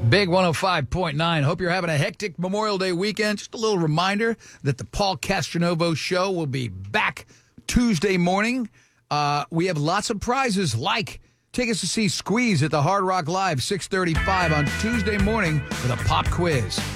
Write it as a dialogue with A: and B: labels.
A: Big 105.9. Hope you're having a hectic Memorial Day weekend. Just a little reminder that the Paul Castronovo Show will be back Tuesday morning. We have lots of prizes, like tickets to see Squeeze at the Hard Rock Live, 6:35 on Tuesday morning with a pop quiz.